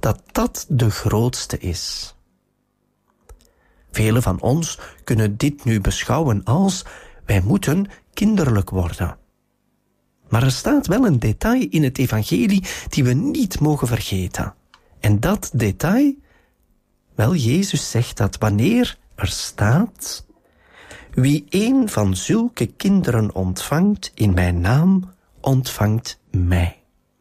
dat dat de grootste is. Velen van ons kunnen dit nu beschouwen als: wij moeten kinderlijk worden. Maar er staat wel een detail in het evangelie die we niet mogen vergeten. En dat detail, wel, Jezus zegt dat wanneer er staat: wie een van zulke kinderen ontvangt in mijn naam, ontvangt mij.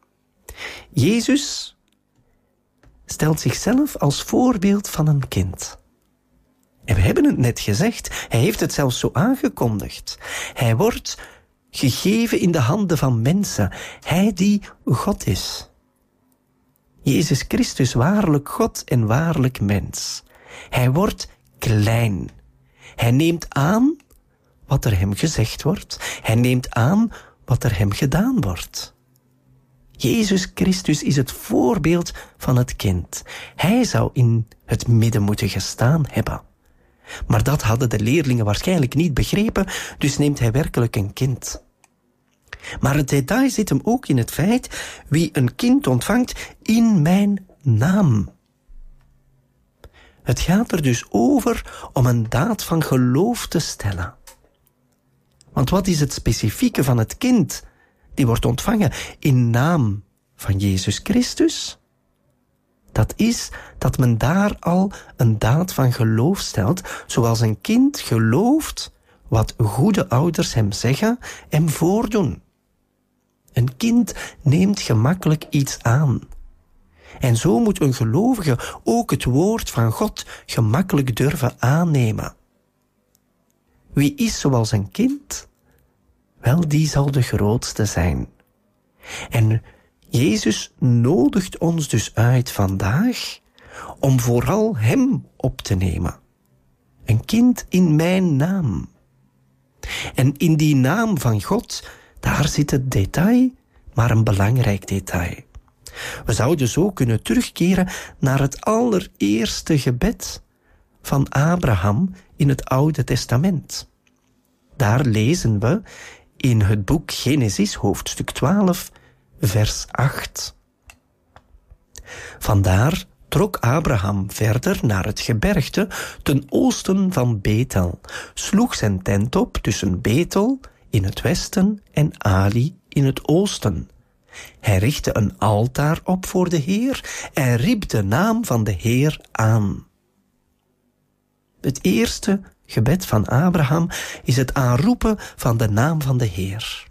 Jezus stelt zichzelf als voorbeeld van een kind. En we hebben het net gezegd, hij heeft het zelfs zo aangekondigd. Hij wordt gegeven in de handen van mensen, hij die God is. Jezus Christus, waarlijk God en waarlijk mens. Hij wordt klein. Hij neemt aan wat er hem gezegd wordt. Hij neemt aan wat er hem gedaan wordt. Jezus Christus is het voorbeeld van het kind. Hij zou in het midden moeten gestaan hebben. Maar dat hadden de leerlingen waarschijnlijk niet begrepen, dus neemt hij werkelijk een kind. Maar het detail zit hem ook in het feit: wie een kind ontvangt in mijn naam. Het gaat er dus over om een daad van geloof te stellen. Want wat is het specifieke van het kind die wordt ontvangen in naam van Jezus Christus? Dat is dat men daar al een daad van geloof stelt, zoals een kind gelooft wat goede ouders hem zeggen en voordoen. Een kind neemt gemakkelijk iets aan. En zo moet een gelovige ook het woord van God gemakkelijk durven aannemen. Wie is zoals een kind? Wel, die zal de grootste zijn. En Jezus nodigt ons dus uit vandaag om vooral hem op te nemen. Een kind in mijn naam. En in die naam van God, daar zit het detail, maar een belangrijk detail. We zouden zo kunnen terugkeren naar het allereerste gebed van Abraham in het Oude Testament. Daar lezen we in het boek Genesis, hoofdstuk 12, vers 8. Vandaar trok Abraham verder naar het gebergte ten oosten van Bethel, sloeg zijn tent op tussen Bethel in het westen en Ali in het oosten. Hij richtte een altaar op voor de Heer en riep de naam van de Heer aan. Het eerste gebed van Abraham is het aanroepen van de naam van de Heer.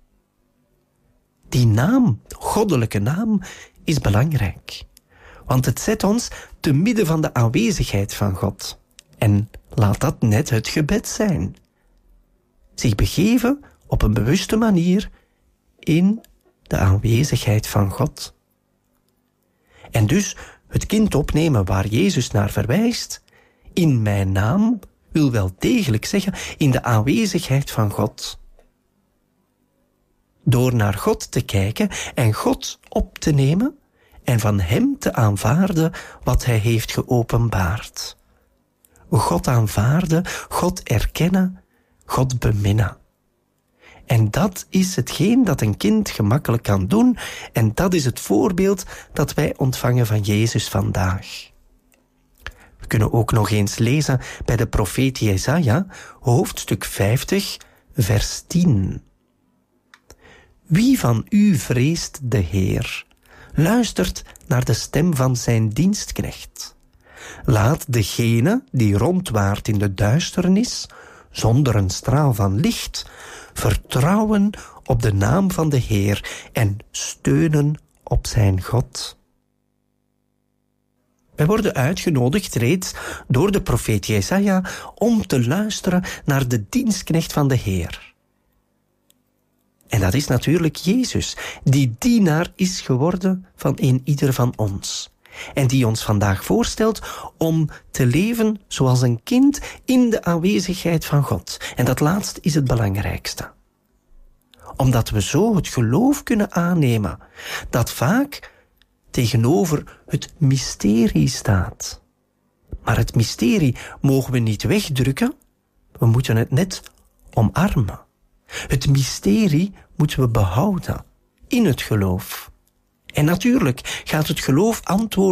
Die naam, goddelijke naam, is belangrijk. Want het zet ons te midden van de aanwezigheid van God. En laat dat net het gebed zijn. Zich begeven op een bewuste manier in de aanwezigheid van God. En dus het kind opnemen waar Jezus naar verwijst, in mijn naam, wil wel degelijk zeggen in de aanwezigheid van God. Door naar God te kijken en God op te nemen en van hem te aanvaarden wat hij heeft geopenbaard. God aanvaarden, God erkennen, God beminnen. En dat is hetgeen dat een kind gemakkelijk kan doen en dat is het voorbeeld dat wij ontvangen van Jezus vandaag. We kunnen ook nog eens lezen bij de profeet Jesaja, hoofdstuk 50, vers 10. Wie van u vreest de Heer, luistert naar de stem van zijn dienstknecht. Laat degene die rondwaart in de duisternis, zonder een straal van licht, vertrouwen op de naam van de Heer en steunen op zijn God. Wij worden uitgenodigd reeds door de profeet Jesaja om te luisteren naar de dienstknecht van de Heer. En dat is natuurlijk Jezus, die dienaar is geworden van een ieder van ons. En die ons vandaag voorstelt om te leven zoals een kind in de aanwezigheid van God. En dat laatste is het belangrijkste. Omdat we zo het geloof kunnen aannemen dat vaak tegenover het mysterie staat. Maar het mysterie mogen we niet wegdrukken, we moeten het net omarmen. Het mysterie moeten we behouden in het geloof. En natuurlijk gaat het geloof antwoorden